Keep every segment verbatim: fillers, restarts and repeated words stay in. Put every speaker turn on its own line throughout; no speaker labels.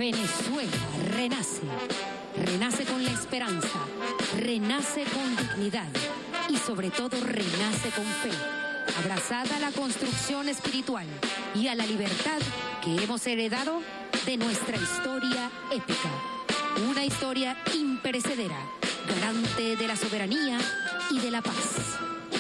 Venezuela renace. Renace con la esperanza, renace con dignidad y sobre todo renace con fe, abrazada a la construcción espiritual y a la libertad que hemos heredado de nuestra historia épica. Una historia imperecedera, garante de la soberanía y de la paz.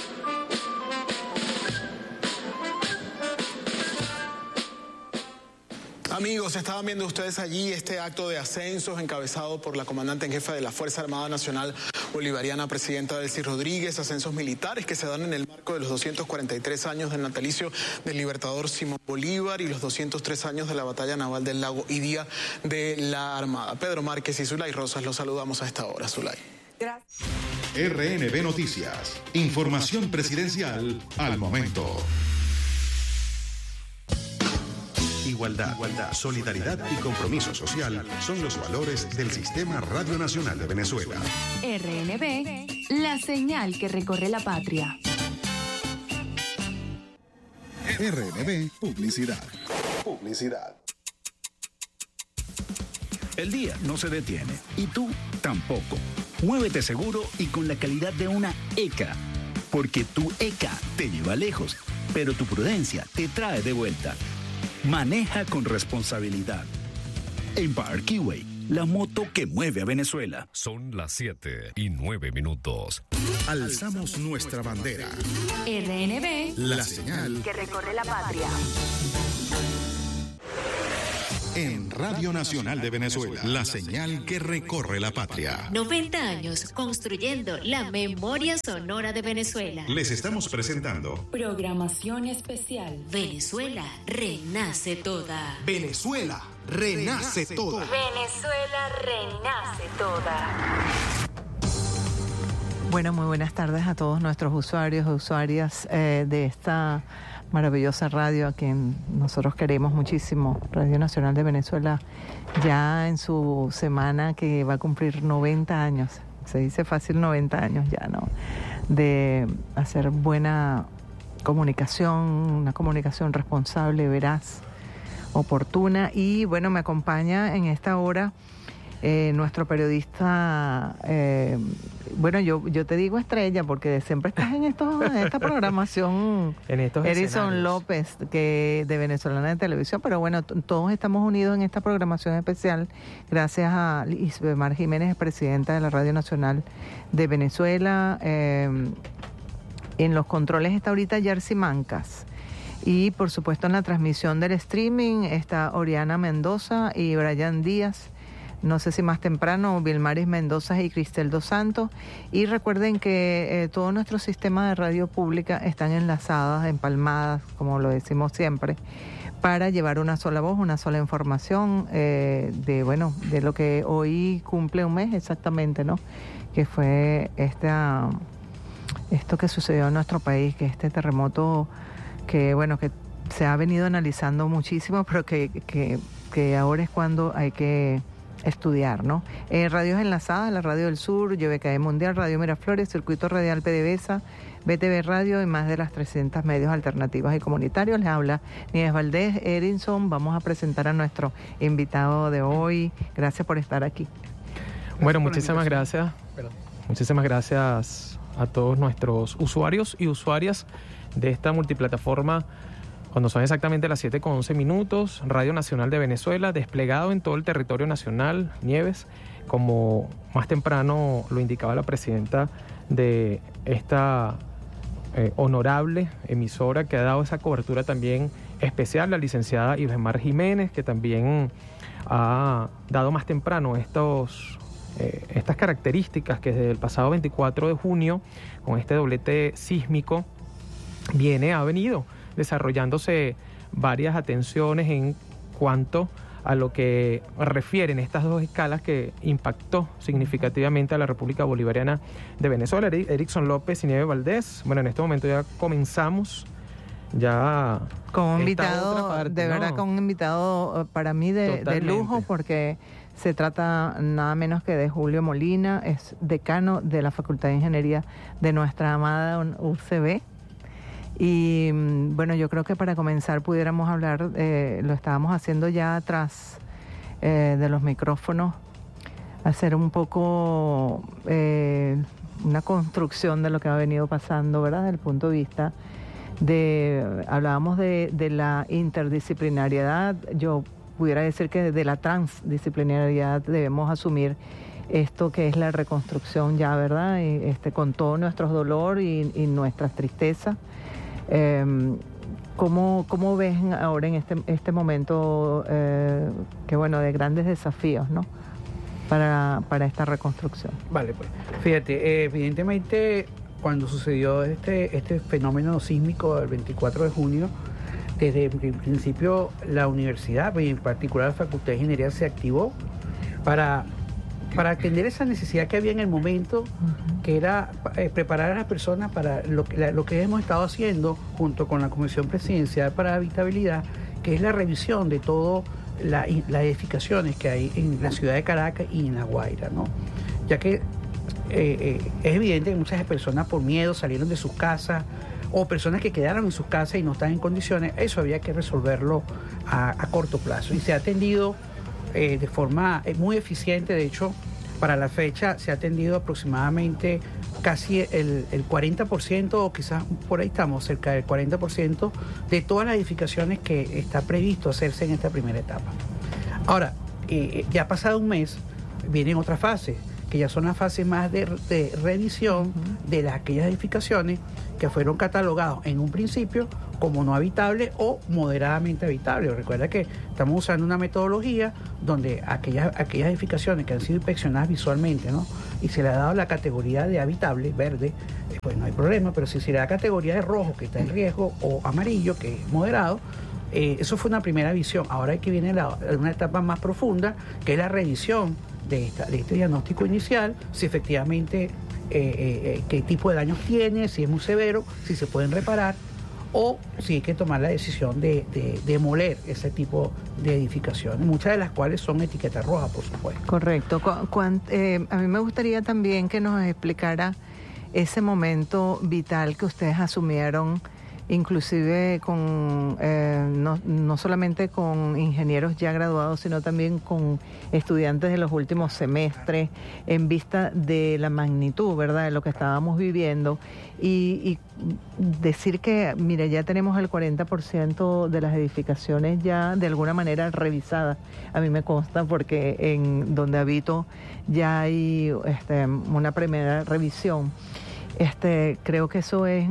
Amigos, estaban viendo ustedes allí este acto de ascensos encabezado por la comandante en jefe de la Fuerza Armada Nacional Bolivariana, presidenta Delcy Rodríguez, ascensos militares que se dan en el marco de los doscientos cuarenta y tres años del natalicio del libertador Simón Bolívar y los doscientos tres años de la batalla naval del Lago y Día de la Armada. Pedro Márquez y Zulay Rosas, los saludamos a esta hora. Zulay.
Gracias. R N B Noticias, información presidencial al momento. Igualdad, igualdad, solidaridad y compromiso social son los valores del Sistema Radio Nacional de Venezuela.
R N B, la señal que recorre la patria.
R N B, publicidad. Publicidad.
El día no se detiene y tú tampoco. Muévete seguro y con la calidad de una E C A, porque tu E C A te lleva lejos, pero tu prudencia te trae de vuelta. Maneja con responsabilidad. Empire Keyway, la moto que mueve a Venezuela.
Son las siete y nueve minutos.
Alzamos nuestra bandera.
R N B,
la señal
que recorre la patria.
En Radio Nacional de Venezuela, la señal que recorre la patria.
noventa años construyendo la memoria sonora de Venezuela.
Les estamos presentando
Programación especial.
Venezuela renace toda.
Venezuela renace toda.
Venezuela renace toda.
Bueno, muy buenas tardes a todos nuestros usuarios y usuarias eh, de esta maravillosa radio a quien nosotros queremos muchísimo, Radio Nacional de Venezuela, ya en su semana que va a cumplir noventa años, se dice fácil noventa años ya, ¿no? De hacer buena comunicación, una comunicación responsable, veraz, oportuna. Y bueno, me acompaña en esta hora eh, nuestro periodista, eh, bueno, yo yo te digo estrella porque siempre estás en, estos, en esta programación,
en estos
Erison López, que de Venezolana de Televisión, pero bueno, t- todos estamos unidos en esta programación especial gracias a Isbemar Jiménez, presidenta de la Radio Nacional de Venezuela. Eh, en los controles está ahorita Jersey Mancas. Y por supuesto en la transmisión del streaming está Oriana Mendoza y Brian Díaz. No sé si más temprano, Vilmaris Mendoza y Cristel Dos Santos. Y recuerden que eh, todo nuestro sistema de radio pública están enlazadas, empalmadas, como lo decimos siempre, para llevar una sola voz, una sola información eh, de, bueno, de lo que hoy cumple un mes exactamente, ¿no? Que fue esta, esto que sucedió en nuestro país, que este terremoto que, bueno, que se ha venido analizando muchísimo, pero que, que, que ahora es cuando hay que estudiar, ¿no? Eh, radios enlazadas, la Radio del Sur, Y B K E Mundial, Radio Miraflores, Circuito Radial PDVSA, B T V Radio y más de las trescientos medios alternativos y comunitarios. Les habla Nieves Valdés, Erinson. Vamos a presentar a nuestro invitado de hoy. Gracias por estar aquí.
Bueno, muchísimas gracias. Muchísimas gracias a todos nuestros usuarios y usuarias de esta multiplataforma. Cuando son exactamente las siete con once minutos, Radio Nacional de Venezuela, desplegado en todo el territorio nacional, Nieves, como más temprano lo indicaba la presidenta de esta eh, honorable emisora que ha dado esa cobertura también especial, la licenciada Isbemar Jiménez, que también ha dado más temprano estos, eh, estas características que desde el pasado veinticuatro de junio, con este doblete sísmico, viene, ha venido desarrollándose varias atenciones en cuanto a lo que refieren estas dos escalas que impactó significativamente a la República Bolivariana de Venezuela. Erison López y Nieves Valdés. Bueno, en este momento ya comenzamos ya
con un invitado, parte, de verdad, ¿no? Con un invitado para mí de, de lujo, porque se trata nada menos que de Julio Molina, es decano de la Facultad de Ingeniería de nuestra amada U C B. Y bueno, yo creo que para comenzar pudiéramos hablar, eh, lo estábamos haciendo ya tras eh, de los micrófonos, hacer un poco eh, una construcción de lo que ha venido pasando, ¿verdad? Desde el punto de vista de, hablábamos de, de la interdisciplinariedad, yo pudiera decir que de la transdisciplinariedad debemos asumir esto que es la reconstrucción ya, ¿verdad? Y, este, con todo nuestro dolor y, y nuestras tristezas. Eh, ¿cómo, ¿Cómo ves ahora en este, este momento eh, que, bueno, de grandes desafíos, ¿no? Para, para esta reconstrucción.
Vale, pues fíjate, eh, evidentemente cuando sucedió este, este fenómeno sísmico del veinticuatro de junio, desde el principio la universidad, y en particular la Facultad de Ingeniería, se activó para, para atender esa necesidad que había en el momento, uh-huh. que era eh, preparar a las personas para lo que, la, lo que hemos estado haciendo junto con la Comisión Presidencial para la Habitabilidad, que es la revisión de todo La, las edificaciones que hay en la ciudad de Caracas y en La Guaira, ¿no? Ya que eh, eh, es evidente que muchas personas por miedo salieron de sus casas, o personas que quedaron en sus casas y no están en condiciones. Eso había que resolverlo a, a corto plazo, y se ha atendido eh, de forma muy eficiente. De hecho, para la fecha se ha atendido aproximadamente casi el, el cuarenta por ciento, o quizás por ahí estamos, cerca del cuarenta por ciento de todas las edificaciones que está previsto hacerse en esta primera etapa. Ahora, eh, ya ha pasado un mes, vienen otras fases, que ya son las fases más de, de revisión uh-huh. de las, aquellas edificaciones que fueron catalogadas en un principio como no habitables o moderadamente habitables. Recuerda que estamos usando una metodología donde aquellas, aquellas edificaciones que han sido inspeccionadas visualmente, ¿no? Y se le ha dado la categoría de habitable, verde, pues no hay problema, pero si se le da categoría de rojo, que está en riesgo, o amarillo, que es moderado, eh, eso fue una primera visión. Ahora hay que viene la, una etapa más profunda, que es la revisión de, esta, de este diagnóstico inicial, si efectivamente eh, eh, qué tipo de daños tiene, si es muy severo, si se pueden reparar, o si hay que tomar la decisión de, de, de demoler ese tipo de edificaciones, muchas de las cuales son etiquetas rojas, por supuesto.
Correcto. Cu- cuan, eh, a mí me gustaría también que nos explicara ese momento vital que ustedes asumieron, inclusive con eh, no, no solamente con ingenieros ya graduados, sino también con estudiantes de los últimos semestres, en vista de la magnitud, ¿verdad?, de lo que estábamos viviendo, y, y decir que, mire, ya tenemos el cuarenta por ciento de las edificaciones ya de alguna manera revisadas. A mí me consta porque en donde habito ya hay este, una primera revisión. Este, creo que eso es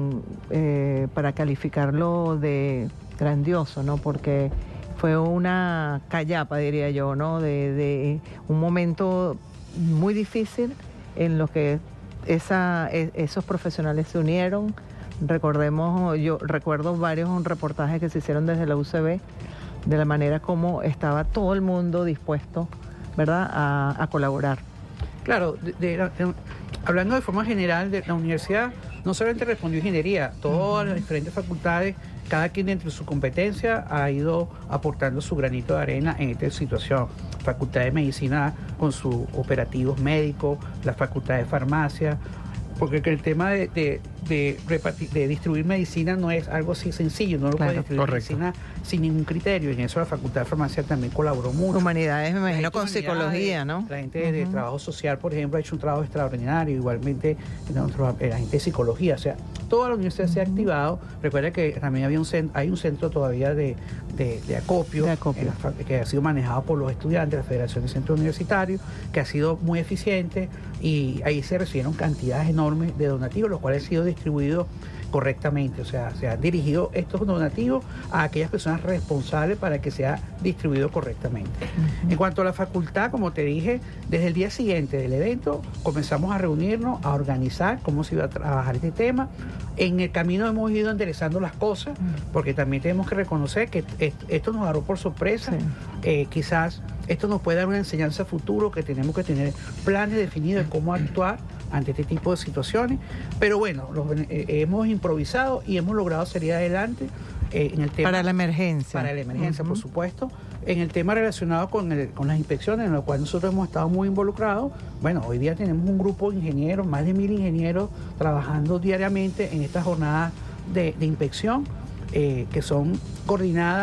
eh, para calificarlo de grandioso, ¿no? Porque fue una callapa, diría yo, ¿no? De, de un momento muy difícil en lo que esa, esos profesionales se unieron. Recordemos, yo recuerdo varios reportajes que se hicieron desde la U C B, de la manera como estaba todo el mundo dispuesto, ¿verdad?, a, a colaborar.
Claro, de, de, de, hablando de forma general, de la universidad no solamente respondió ingeniería, todas las diferentes facultades, cada quien dentro de su competencia ha ido aportando su granito de arena en esta situación. Facultad de Medicina con sus operativos médicos, la Facultad de Farmacia, porque el tema de, de, de, repartir, de distribuir medicina no es algo así sencillo, no lo claro, puede distribuir correcto. Medicina sin ningún criterio, y en eso la Facultad de Farmacia también colaboró mucho.
Humanidades, me imagino, con psicología, ¿no?
La gente uh-huh. de trabajo social, por ejemplo, ha hecho un trabajo extraordinario, igualmente la gente de psicología, o sea, toda la universidad uh-huh. se ha activado. Recuerda que también había un centro, hay un centro todavía de, de, de acopio, de acopio. La, que ha sido manejado por los estudiantes de la Federación de Centros Universitarios, que ha sido muy eficiente, y ahí se recibieron cantidades enormes de donativos, los cuales han sido distribuidos correctamente, o sea, se han dirigido estos donativos a aquellas personas responsables para que sea distribuido correctamente. Uh-huh. En cuanto a la facultad, como te dije, desde el día siguiente del evento comenzamos a reunirnos, a organizar cómo se iba a trabajar este tema. En el camino hemos ido enderezando las cosas, porque también tenemos que reconocer que esto nos agarró por sorpresa. Sí. Eh, quizás esto nos puede dar una enseñanza futuro, que tenemos que tener planes definidos de cómo actuar ante este tipo de situaciones, pero bueno, los, eh, hemos improvisado y hemos logrado salir adelante eh, en el tema...
Para la emergencia.
Para la emergencia, uh-huh. por supuesto. En el tema relacionado con, el, con las inspecciones, en lo cual nosotros hemos estado muy involucrados. Bueno, hoy día tenemos un grupo de ingenieros, más de mil ingenieros, trabajando diariamente en estas jornadas de, de inspección, eh, que son coordinadas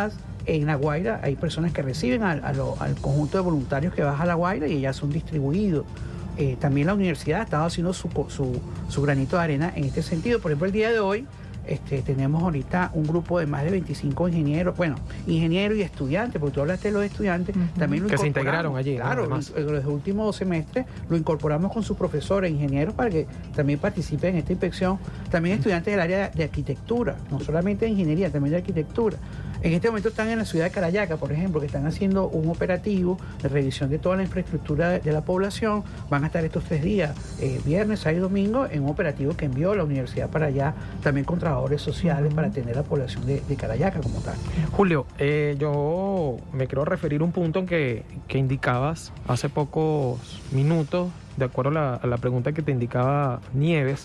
en La Guaira hay personas que reciben a, a lo, al conjunto de voluntarios que baja a La Guaira y ya son distribuidos. Eh, también la universidad ha estado haciendo su, su, su granito de arena en este sentido. Por ejemplo, el día de hoy este, tenemos ahorita un grupo de más de veinticinco ingenieros, bueno, ingenieros y estudiantes, porque tú hablaste de los estudiantes, uh-huh. también lo
que se integraron allí.
Claro, ¿no? en, en los últimos dos semestres lo incorporamos con sus profesores, ingenieros, para que también participen en esta inspección. También uh-huh. estudiantes del área de arquitectura, no solamente de ingeniería, también de arquitectura. En este momento están en la ciudad de Carayaca, por ejemplo, que están haciendo un operativo de revisión de toda la infraestructura de, de la población. Van a estar estos tres días, eh, viernes, sábado y domingo, en un operativo que envió la universidad para allá, también con trabajadores sociales, uh-huh. para atender a la población de, de Carayaca como tal.
Julio, eh, yo me quiero referir a un punto que, que indicabas hace pocos minutos, de acuerdo a la, a la pregunta que te indicaba Nieves.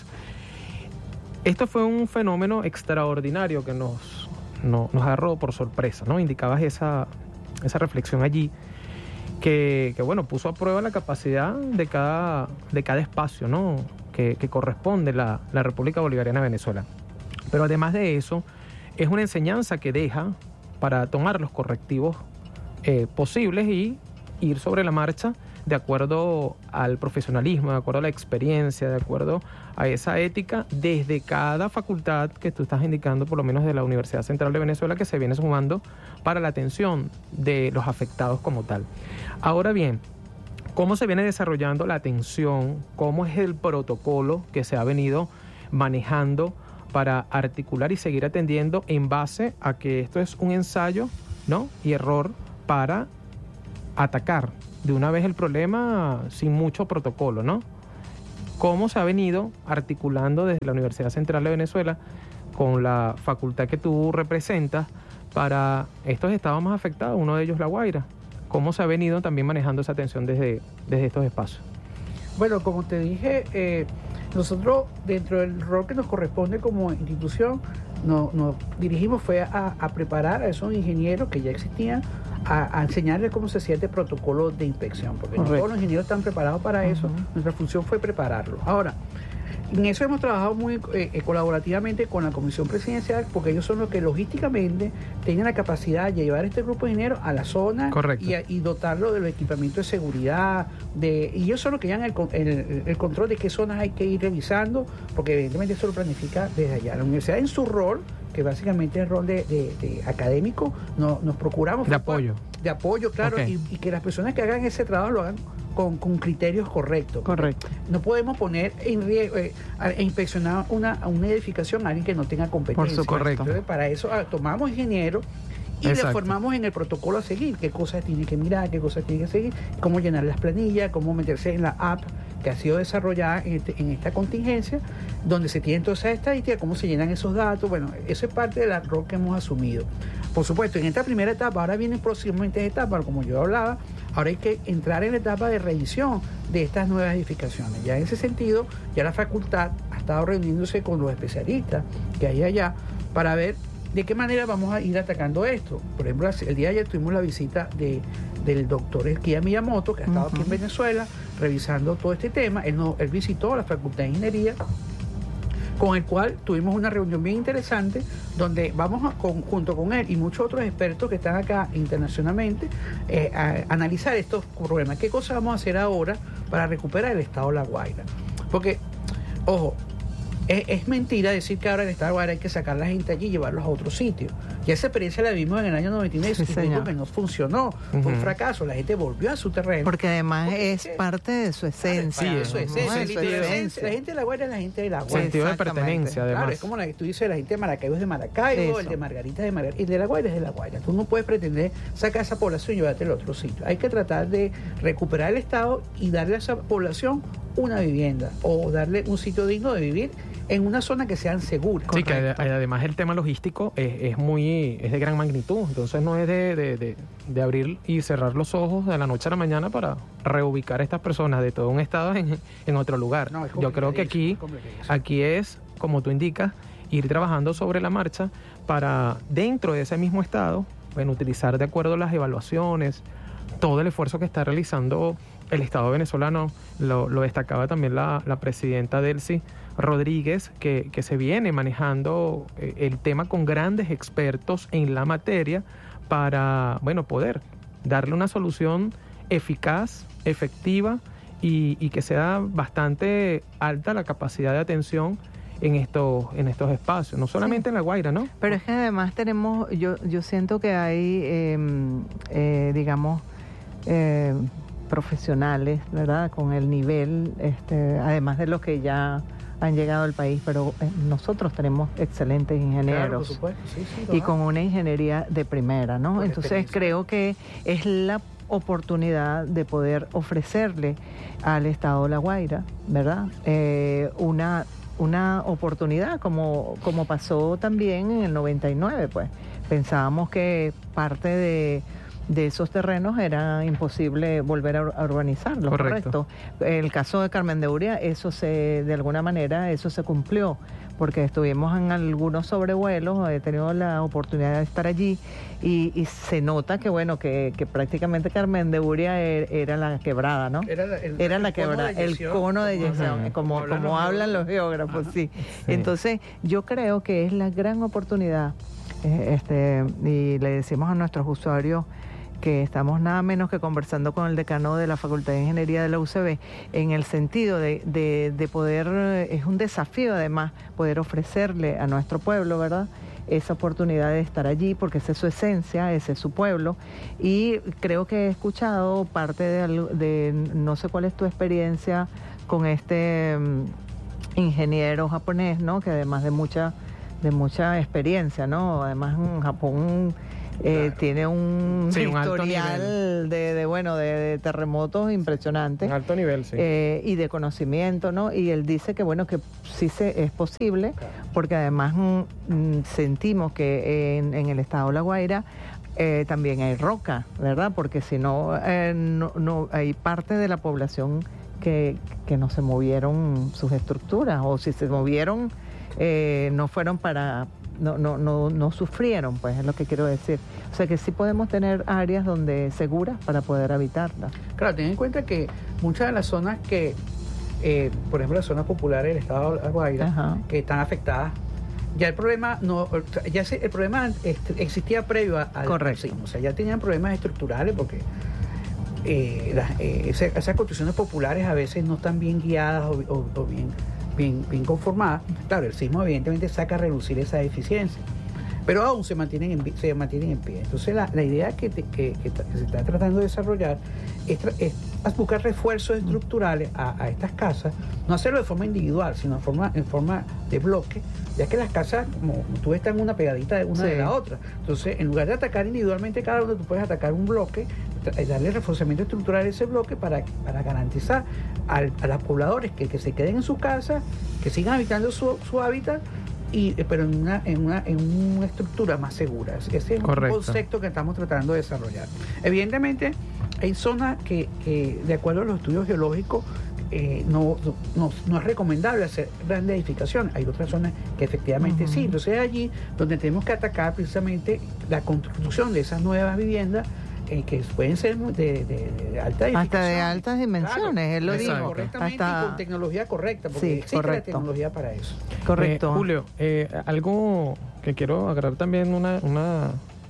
Esto fue un fenómeno extraordinario que nos... No, nos agarró por sorpresa, ¿no? Indicabas esa, esa reflexión allí que, que, bueno, puso a prueba la capacidad de cada, de cada espacio, ¿no? Que, que corresponde la, la República Bolivariana de Venezuela. Pero además de eso, es una enseñanza que deja para tomar los correctivos eh, posibles y ir sobre la marcha de acuerdo al profesionalismo, de acuerdo a la experiencia, de acuerdo a esa ética, desde cada facultad que tú estás indicando, por lo menos de la Universidad Central de Venezuela, que se viene sumando para la atención de los afectados como tal. Ahora bien, ¿cómo se viene desarrollando la atención? ¿Cómo es el protocolo que se ha venido manejando para articular y seguir atendiendo en base a que esto es un ensayo, ¿no? y error para atacar de una vez el problema sin mucho protocolo, ¿no? ¿Cómo se ha venido articulando desde la Universidad Central de Venezuela con la facultad que tú representas para estos estados más afectados, uno de ellos La Guaira? ¿Cómo se ha venido también manejando esa atención desde, desde estos espacios?
Bueno, como te dije, eh, nosotros dentro del rol que nos corresponde como institución, nos, nos dirigimos fue a, a preparar a esos ingenieros que ya existían, a, a enseñarles cómo se hacía este protocolo de inspección, porque no todos los ingenieros están preparados para uh-huh. eso. Nuestra función fue prepararlos. Ahora, en eso hemos trabajado muy eh, colaborativamente con la Comisión Presidencial, porque ellos son los que logísticamente tienen la capacidad de llevar este grupo de ingenieros a la zona y, a, y dotarlo de los equipamientos de seguridad, de, y ellos son los que llevan el, el, el control de qué zonas hay que ir revisando, porque evidentemente eso lo planifica desde allá. La universidad en su rol, que básicamente es el rol de, de, de académico, no, nos procuramos...
De apoyo.
De apoyo, claro, okay. y, y que las personas que hagan ese trabajo lo hagan con, con criterios correctos.
Correcto.
No podemos poner en riesgo, eh, a, a inspeccionar una, a una edificación a alguien que no tenga competencia.
Por su correcto.
Entonces, para eso a, tomamos ingenieros y Exacto. le formamos en el protocolo a seguir, qué cosas tiene que mirar, qué cosas tiene que seguir, cómo llenar las planillas, cómo meterse en la app que ha sido desarrollada en, este, en esta contingencia, donde se tienen todas esas estadísticas, cómo se llenan esos datos. Bueno, eso es parte del rol que hemos asumido. Por supuesto, en esta primera etapa, ahora vienen próximamente etapas, como yo hablaba, ahora hay que entrar en la etapa de revisión de estas nuevas edificaciones. Ya en ese sentido, ya la facultad ha estado reuniéndose con los especialistas que hay allá para ver de qué manera vamos a ir atacando esto. Por ejemplo, el día de ayer tuvimos la visita de, del doctor Kiya Miyamoto, que ha estado uh-huh. aquí en Venezuela, revisando todo este tema. Él, no, él visitó la Facultad de Ingeniería, con el cual tuvimos una reunión bien interesante, donde vamos a, con, junto con él y muchos otros expertos que están acá internacionalmente, eh, a, a analizar estos problemas. ¿Qué cosas vamos a hacer ahora para recuperar el estado de La Guaira? Porque, ojo, Es, es mentira decir que ahora en el estado de Guaira hay que sacar a la gente allí y llevarlos a otro sitio. Ya esa experiencia la vimos en el año noventa y nueve, sí, y que no funcionó, uh-huh. fue un fracaso, la gente volvió a su terreno.
Porque además porque es, es parte de su esencia.
Claro, su esencia,
¿no?
su esencia. La gente de La Guaira es la gente de La Guaira.
Sentido de pertenencia, además.
Claro, es como la que tú dices, la gente de Maracaibo es de Maracaibo, Eso. el de Margarita es de Margarita, el de La Guaira es de La Guaira. Tú no puedes pretender sacar a esa población y llevarte al otro sitio. Hay que tratar de recuperar el estado y darle a esa población una vivienda o darle un sitio digno de vivir en una zona que sean seguras.
Sí, que además el tema logístico es, es muy es de gran magnitud, entonces no es de, de, de, de abrir y cerrar los ojos de la noche a la mañana para reubicar a estas personas de todo un estado en, en otro lugar. No, Yo creo que aquí, aquí es, como tú indicas, ir trabajando sobre la marcha para, dentro de ese mismo estado, bueno, utilizar de acuerdo a las evaluaciones, todo el esfuerzo que está realizando el Estado venezolano. Lo, lo destacaba también la, la presidenta Delcy Rodríguez, que, que se viene manejando eh, el tema con grandes expertos en la materia para, bueno, poder darle una solución eficaz, efectiva y, y que sea bastante alta la capacidad de atención en estos en estos espacios, no solamente sí. en La Guaira, ¿no?
Pero es que además tenemos, yo yo siento que hay, eh, eh, digamos, eh, profesionales, ¿verdad? Con el nivel, este, además de los que ya han llegado al país, pero eh, nosotros tenemos excelentes ingenieros. Claro, por supuesto, sí, sí, y con una ingeniería de primera, ¿no? Por Entonces creo que es la oportunidad de poder ofrecerle al Estado de La Guaira, ¿verdad? Eh, una una oportunidad como, como pasó también en el noventa y nueve, pues. Pensábamos que parte de, de esos terrenos era imposible volver a urbanizarlos, correcto. correcto. En el caso de Carmen de Uria, eso se, de alguna manera, eso se cumplió, porque estuvimos en algunos sobrevuelos, he tenido la oportunidad de estar allí y, y se nota que, bueno, que, que prácticamente Carmen de Uria era, era la quebrada, ¿no? Era la, el, era la quebrada, el cono de eyección, como, como, como hablan los geógrafos, sí. sí. Entonces, yo creo que es la gran oportunidad, eh, este, y le decimos a nuestros usuarios que estamos nada menos que conversando con el decano de la Facultad de Ingeniería de la U C B, en el sentido de, de, de poder, es un desafío además, poder ofrecerle a nuestro pueblo, ¿verdad?, esa oportunidad de estar allí, porque esa es su esencia, ese es su pueblo, y creo que he escuchado parte de, de no sé cuál es tu experiencia con este um, ingeniero japonés, ¿no?, que además de mucha, de mucha experiencia, ¿no?, además en Japón Eh, claro. Tiene un
sí,
historial
un
de, de bueno de, de terremotos impresionante,
un alto nivel, sí.
eh, y de conocimiento, ¿no? Y él dice que bueno que sí se, es posible, claro. porque además mm, sentimos que en, en el estado de La Guaira eh, también hay roca, ¿verdad? Porque si no, eh, no, no hay parte de la población que, que no se movieron sus estructuras, o si se movieron eh, no fueron para No, no, no, no sufrieron, pues es lo que quiero decir. O sea que sí podemos tener áreas donde seguras para poder habitarlas.
Claro, ten en cuenta que muchas de las zonas que, eh, por ejemplo, las zonas populares del estado de La Guaira, Ajá. que están afectadas, ya el problema no, ya se, el problema existía previo al sismo, o sea, ya tenían problemas estructurales porque eh, las, eh, esas, esas construcciones populares a veces no están bien guiadas o, o, o bien Bien, bien conformada. Claro, el sismo evidentemente saca a relucir esa deficiencia, pero aún se mantienen en, se mantienen en pie. Entonces la, la idea que, te, que, que, que se está tratando de desarrollar es, es buscar refuerzos estructurales a, a estas casas, no hacerlo de forma individual, sino en forma, en forma de bloque, ya que las casas, como tú ves, están una pegadita de una sí. de la otra. Entonces, en lugar de atacar individualmente cada uno, tú puedes atacar un bloque, darle reforzamiento estructural a ese bloque para, para garantizar al, a los pobladores que, que se queden en sus casas, que sigan habitando su, su hábitat, y, pero en una, en, una, en una estructura más segura. Ese es Correcto. un concepto que estamos tratando de desarrollar. Evidentemente, hay zonas que, que de acuerdo a los estudios geológicos, Eh, no, no, no es recomendable hacer grandes edificaciones. Hay otras zonas que efectivamente uh-huh. sí. Entonces es allí donde tenemos que atacar precisamente la construcción de esas nuevas viviendas eh, que pueden ser de, de, de alta edificación.
Hasta de altas dimensiones,
claro,
él lo dijo.
Correctamente Hasta... y con tecnología correcta, porque
sí,
existe
correcto.
la tecnología para eso.
Correcto.
Eh, Julio, eh, algo que quiero agarrar también, una, una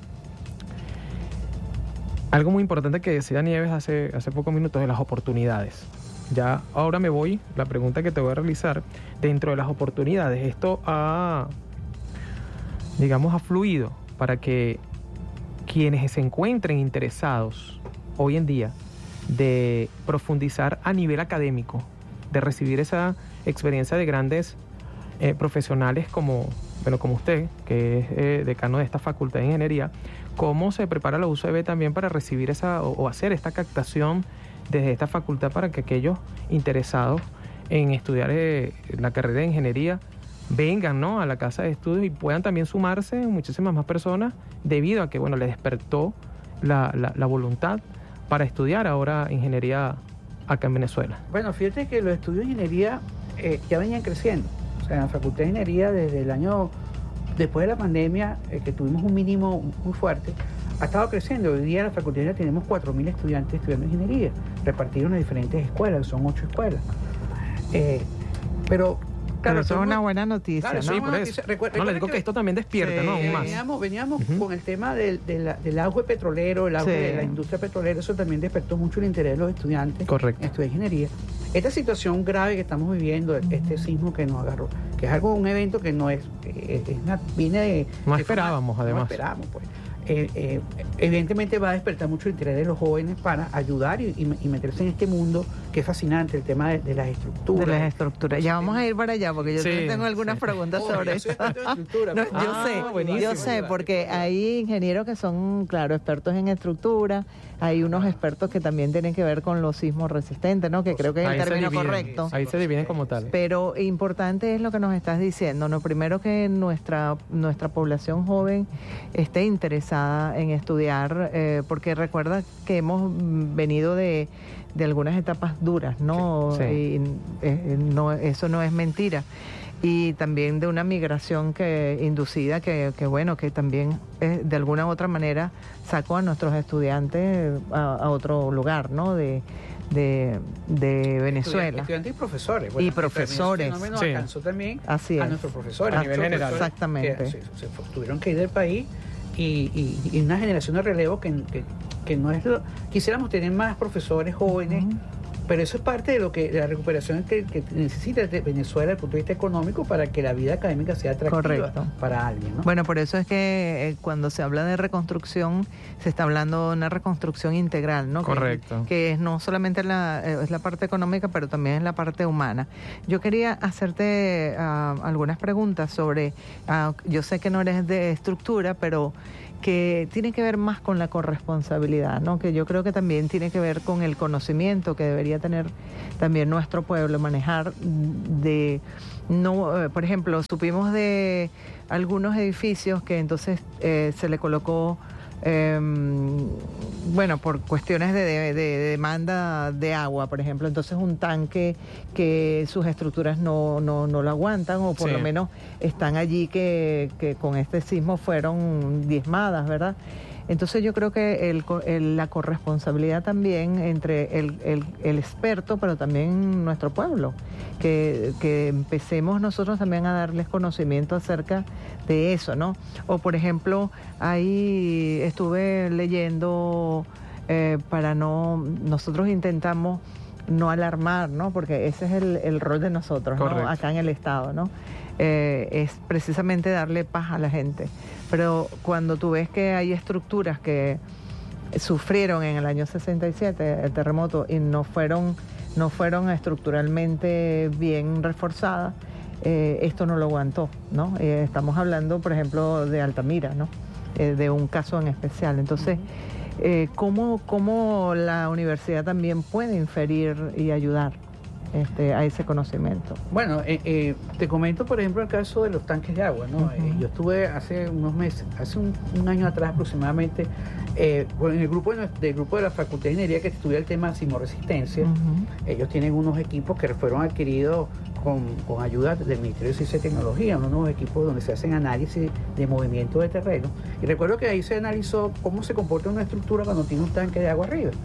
algo muy importante que decía Nieves hace, hace pocos minutos, de las oportunidades. Ya ahora me voy, la pregunta que te voy a realizar, dentro de las oportunidades, esto ha, digamos, ha fluido para que quienes se encuentren interesados hoy en día de profundizar a nivel académico, de recibir esa experiencia de grandes eh, profesionales como, bueno, como usted, que es eh, decano de esta Facultad de Ingeniería, ¿cómo se prepara la U C B también para recibir esa o, o hacer esta captación desde esta facultad para que aquellos interesados en estudiar eh, la carrera de ingeniería vengan, ¿no?, a la casa de estudios y puedan también sumarse muchísimas más personas, debido a que, bueno, les despertó la, la, la voluntad para estudiar ahora ingeniería acá en Venezuela?
Bueno, fíjate que los estudios de ingeniería eh, ya venían creciendo. O sea, en la Facultad de Ingeniería, desde el año, después de la pandemia, eh, que tuvimos un mínimo muy fuerte, ha estado creciendo. Hoy día en la Facultad de Ingeniería tenemos cuatro mil estudiantes estudiando ingeniería, repartidos en las diferentes escuelas, son ocho escuelas. Eh, pero
Claro, eso es una buena noticia,
claro,
¿no?
Sí, por eso.
Recuerda,
no, le digo que, que esto también despierta,
sí,
¿no? Aún más.
Veníamos, veníamos uh-huh. con el tema del, del, del auge petrolero, el auge sí. de la industria petrolera, eso también despertó mucho el interés de los estudiantes
Correcto.
en estudiar ingeniería. Esta situación grave que estamos viviendo, este sismo que nos agarró, que es algo, un evento que no es, es, es una, viene de...
No
de
esperábamos,
forma,
además.
No esperábamos, pues. Eh, eh, evidentemente va a despertar mucho el interés de los jóvenes para ayudar y, y meterse en este mundo que es fascinante, el tema de, de las estructuras.
De las estructuras. Ya vamos a ir para allá porque yo sí, tengo algunas sí. preguntas oh, sobre eso. No, yo ah, sé, buenísimo. yo sé, porque hay ingenieros que son, claro, expertos en estructura, hay unos expertos que también tienen que ver con los sismos resistentes, ¿no? Que pues, creo que es el término dividen, correcto.
Ahí se dividen como tal.
Pero importante es lo que nos estás diciendo, ¿no? Primero que nuestra, nuestra población joven esté interesada en estudiar, eh, porque recuerda que hemos venido de, de algunas etapas duras, ¿no?
Sí, sí.
Y eh, no, eso no es mentira. Y también de una migración que inducida que, que bueno, que también eh, de alguna u otra manera sacó a nuestros estudiantes a, a otro lugar, ¿no? De, de, de Venezuela.
Estudiantes y profesores. Bueno,
y profesores.
El fenómeno
sí.
alcanzó también
Así
a
es.
nuestros profesores.
A nivel general.
Exactamente.
Que se, se tuvieron que ir del país. Y, y, y una generación de relevo que, que, que no es lo... Quisiéramos tener más profesores jóvenes, uh-huh. pero eso es parte de lo que de la recuperación que, que necesita Venezuela desde el punto de vista económico para que la vida académica sea atractiva Correcto. Para alguien, ¿no?
Bueno, por eso es que eh, cuando se habla de reconstrucción se está hablando de una reconstrucción integral, ¿no?
Correcto.
Que, que es no solamente la, eh, es la parte económica, pero también es la parte humana. Yo quería hacerte uh, algunas preguntas sobre, uh, yo sé que no eres de estructura, pero que tiene que ver más con la corresponsabilidad, ¿no? Que yo creo que también tiene que ver con el conocimiento que debería tener también nuestro pueblo, manejar de, no, eh, por ejemplo, supimos de algunos edificios que entonces eh, se le colocó, eh, bueno, por cuestiones de, de, de demanda de agua, por ejemplo, entonces un tanque que sus estructuras no, no, no lo aguantan o por sí. lo menos están allí que, que con este sismo fueron diezmadas, ¿verdad? Entonces yo creo que el, el, la corresponsabilidad también entre el, el, el experto, pero también nuestro pueblo, que, que empecemos nosotros también a darles conocimiento acerca de eso, ¿no? O por ejemplo, ahí estuve leyendo eh, para no, nosotros intentamos no alarmar, ¿no? Porque ese es el, el rol de nosotros, ¿no? Acá en el Estado, ¿no? Eh, es precisamente darle paz a la gente. Pero cuando tú ves que hay estructuras que sufrieron en el año sesenta y siete el terremoto y no fueron, no fueron estructuralmente bien reforzadas, eh, esto no lo aguantó, ¿no? Eh, estamos hablando, por ejemplo, de Altamira, ¿no? Eh, de un caso en especial. Entonces, eh, ¿cómo, cómo la universidad también puede inferir y ayudar Este, a ese conocimiento?
Bueno, eh, eh, te comento por ejemplo el caso de los tanques de agua, ¿no? Uh-huh. Eh, yo estuve hace unos meses, hace un, un año atrás aproximadamente, eh, en el grupo de, del grupo de la Facultad de Ingeniería que estudia el tema de sismoresistencia. Uh-huh. Ellos tienen unos equipos que fueron adquiridos con, con ayuda del Ministerio de Ciencia y Tecnología, unos nuevos equipos donde se hacen análisis de movimiento de terreno. Y recuerdo que ahí se analizó cómo se comporta una estructura cuando tiene un tanque de agua arriba.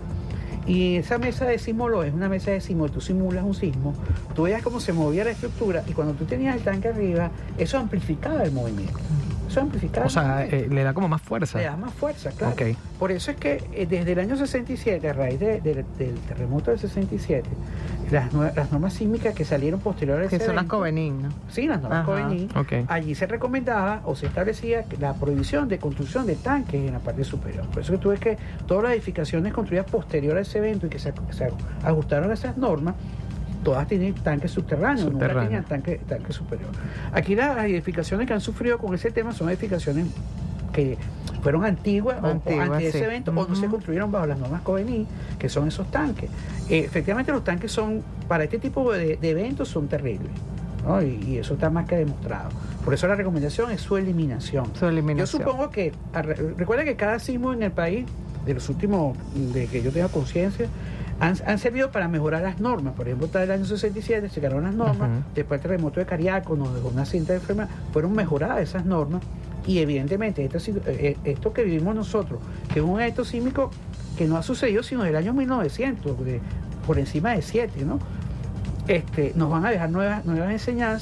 Y esa mesa de sismólogo es una mesa de sismo, tú simulas un sismo, tú veías cómo se movía la estructura y cuando tú tenías el tanque arriba, eso amplificaba el movimiento. Eso amplificaba.
O sea, eh, le da como más fuerza.
Le da más fuerza, claro.
Okay.
Por eso es que eh, desde el año sesenta y siete, a raíz de, de, del terremoto del sesenta y siete, las, nuevas, las normas sísmicas que salieron posteriores a ese
que son
evento,
las Covenin, ¿no?
Sí, las normas Covenin.
Okay.
Allí se recomendaba o se establecía la prohibición de construcción de tanques en la parte superior. Por eso que tú ves que todas las edificaciones construidas posterior a ese evento y que se, se ajustaron a esas normas, todas tienen tanques subterráneos, Subterráneo. nunca tenían tanque, tanque superior. Aquí las, las edificaciones que han sufrido con ese tema son edificaciones que fueron antiguas, antiguas o, o antes de sí. ese evento, uh-huh. o no se construyeron bajo las normas Covenin, que son esos tanques. Eh, efectivamente los tanques son, para este tipo de, de eventos son terribles, ¿no? Y, y eso está más que demostrado. Por eso la recomendación es su eliminación.
Su eliminación.
Yo supongo que, recuerda que cada sismo en el país, de los últimos, de que yo tenga conciencia, Han, han servido para mejorar las normas. Por ejemplo, hasta el año sesenta y siete se crearon las normas, uh-huh. después del terremoto de Cariaco nos dejó una cinta de enfermedad, fueron mejoradas esas normas y evidentemente esto, esto que vivimos nosotros, que es un evento sísmico que no ha sucedido sino desde el año mil novecientos, de, por encima de siete, ¿no? Este, nos van a dejar nuevas, nuevas enseñanzas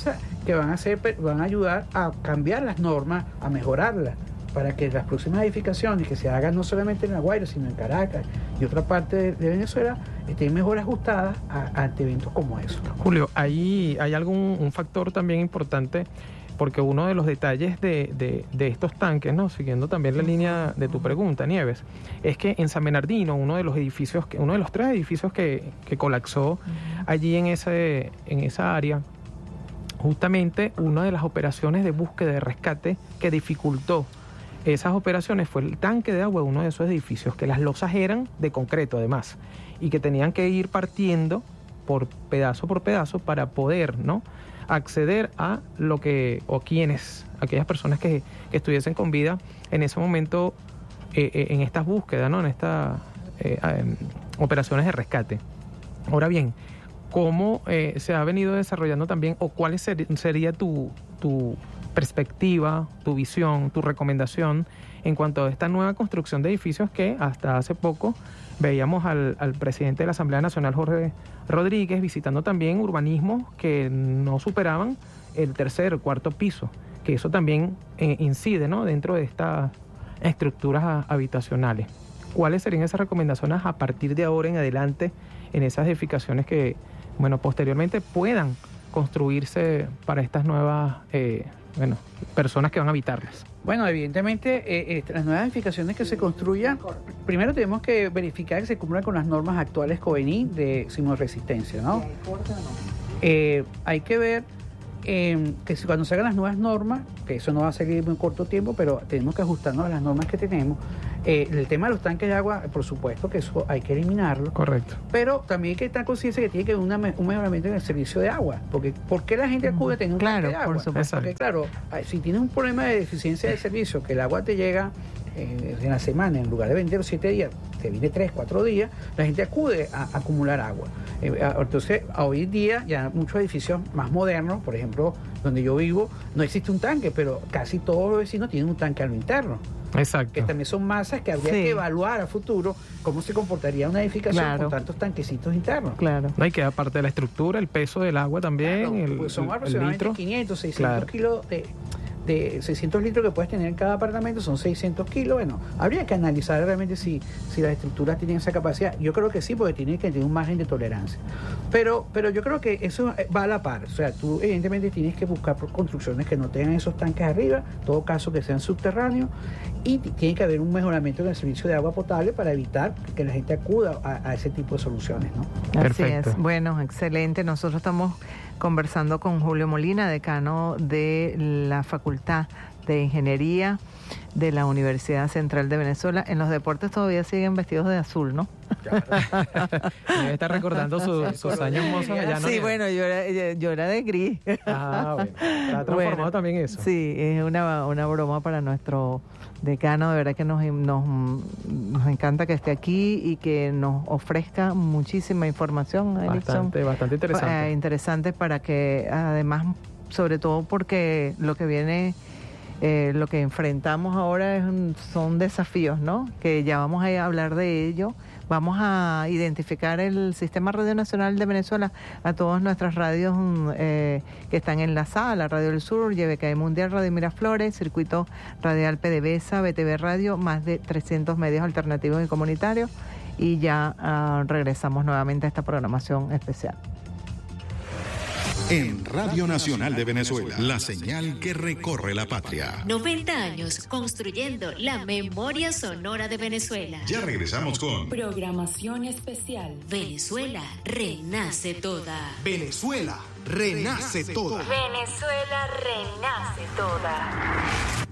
que van a hacer, van a ayudar a cambiar las normas, a mejorarlas, para que las próximas edificaciones que se hagan no solamente en La Guaira, sino en Caracas y otra parte de, de Venezuela estén mejor ajustadas a, ante eventos como esos.
Julio, ahí hay algún un factor también importante, porque uno de los detalles de, de, de estos tanques, ¿no? Siguiendo también la línea de tu pregunta, Nieves, es que en San Bernardino, uno de los edificios, que, uno de los tres edificios que, que colapsó allí en ese, en esa área, justamente una de las operaciones de búsqueda y rescate que dificultó esas operaciones fue el tanque de agua de uno de esos edificios, que las losas eran de concreto además, y que tenían que ir partiendo por pedazo por pedazo para poder, ¿no?, acceder a lo que, o quienes, aquellas personas que, que estuviesen con vida en ese momento eh, eh, en estas búsquedas, ¿no?, en estas eh, eh, operaciones de rescate. Ahora bien, ¿cómo eh, se ha venido desarrollando también, o cuál ser, sería tu, tu perspectiva, tu visión, tu recomendación en cuanto a esta nueva construcción de edificios que hasta hace poco veíamos al, al presidente de la Asamblea Nacional, Jorge Rodríguez, visitando también urbanismos que no superaban el tercer o cuarto piso, que eso también eh, incide, ¿no?, dentro de estas estructuras habitacionales? ¿Cuáles serían esas recomendaciones a partir de ahora en adelante en esas edificaciones que, bueno, posteriormente puedan construirse para estas nuevas eh, bueno, personas que van a habitarlas?
Bueno, evidentemente, eh, eh, las nuevas edificaciones que se construyan, primero tenemos que verificar que se cumplan con las normas actuales COVENI de sismoresistencia, ¿no? Eh, hay que ver eh, que si cuando se hagan las nuevas normas, que eso no va a seguir en muy corto tiempo, pero tenemos que ajustarnos a las normas que tenemos. Eh, el tema de los tanques de agua, por supuesto que eso hay que eliminarlo.
Correcto.
Pero también hay que estar consciente que tiene que haber una, un mejoramiento en el servicio de agua. Porque ¿por qué la gente acude a tener un
claro,
tanque de agua?
Por supuesto.
Porque claro, si tienes un problema de deficiencia de servicio, que el agua te llega eh, en la semana, en lugar de veinte o siete días, te viene tres, cuatro días, la gente acude a, a acumular agua. Eh, entonces, hoy en día, ya muchos edificios más modernos, por ejemplo, donde yo vivo, no existe un tanque, pero casi todos los vecinos tienen un tanque a lo interno.
Exacto.
Que también son masas que habría
sí.
que evaluar a futuro cómo se comportaría una edificación claro. con tantos tanquecitos internos.
Claro.
No hay que, aparte de la estructura, el peso del agua también, claro, el,
pues son
el,
aproximadamente
el litro.
quinientos, seiscientos claro. kilos de, de seiscientos litros que puedes tener en cada apartamento, son seiscientos kilos. Bueno, habría que analizar realmente si, si las estructuras tienen esa capacidad. Yo creo que sí, porque tienen que tener un margen de tolerancia. Pero, pero yo creo que eso va a la par. O sea, tú evidentemente tienes que buscar construcciones que no tengan esos tanques arriba, en todo caso que sean subterráneos, y tiene que haber un mejoramiento en el servicio de agua potable para evitar que la gente acuda a, a ese tipo de soluciones, ¿no?
Así Perfecto. Es. Bueno, excelente. Nosotros estamos conversando con Julio Molina, decano de la Facultad de Ingeniería de la Universidad Central de Venezuela. En los deportes todavía siguen vestidos de azul, ¿no?
Claro. Debe estar recordando su, sus años mozos allá, ¿no?
Sí, bueno, yo era, yo era de gris.
Ah, bueno. Está transformado bueno, también eso.
Sí, es una, una broma para nuestro decano. De verdad que nos, nos, nos encanta que esté aquí y que nos ofrezca muchísima información.
Bastante, bastante interesante.
Eh, interesante para que, además, sobre todo porque lo que viene... Eh, lo que enfrentamos ahora es un, son desafíos, ¿no? Que ya vamos a hablar de ello. Vamos a identificar el Sistema Radio Nacional de Venezuela a todas nuestras radios eh, que están enlazadas, la Radio del Sur, Y B K Mundial, Radio Miraflores, Circuito Radial PDVSA, B T V Radio, más de trescientos medios alternativos y comunitarios. Y ya uh, regresamos nuevamente a esta programación especial.
En Radio Nacional de Venezuela, la señal que recorre la patria.
noventa años construyendo la memoria sonora de Venezuela.
Ya regresamos con
programación especial.
Venezuela renace toda.
Venezuela renace toda.
Venezuela renace toda.